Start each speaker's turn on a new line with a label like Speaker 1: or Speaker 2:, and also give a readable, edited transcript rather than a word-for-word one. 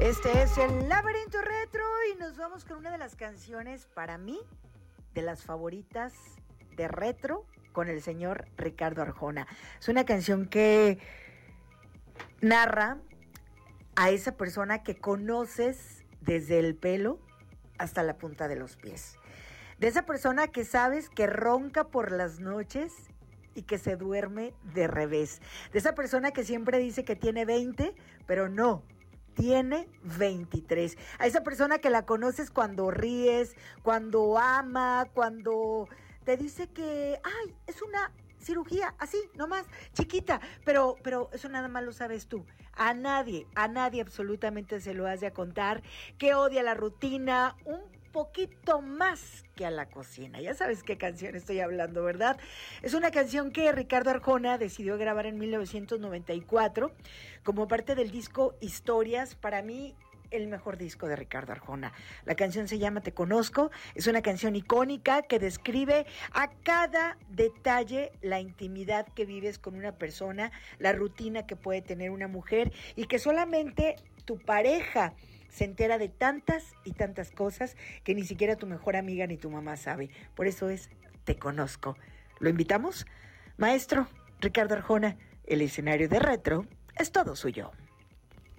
Speaker 1: Este es el Laberinto Retro y nos vamos con una de las canciones, para mí, de las favoritas de retro, con el señor Ricardo Arjona. Es una canción que narra a esa persona que conoces desde el pelo hasta la punta de los pies. De esa persona que sabes que ronca por las noches y que se duerme de revés. De esa persona que siempre dice que tiene 20, pero no, tiene 23. A esa persona que la conoces cuando ríes, cuando ama, cuando te dice que, ay, es una cirugía, así, nomás, chiquita, pero eso nada más lo sabes tú. A nadie absolutamente se lo has de contar, que odia la rutina, un poquito más que a la cocina. Ya sabes qué canción estoy hablando, ¿verdad? Es una canción que Ricardo Arjona decidió grabar en 1994 como parte del disco Historias. Para mí, el mejor disco de Ricardo Arjona. La canción se llama Te Conozco, es una canción icónica que describe a cada detalle la intimidad que vives con una persona, la rutina que puede tener una mujer y que solamente tu pareja se entera de tantas y tantas cosas que ni siquiera tu mejor amiga ni tu mamá sabe. Por eso es Te Conozco. ¿Lo invitamos? Maestro Ricardo Arjona, el escenario de retro es todo suyo.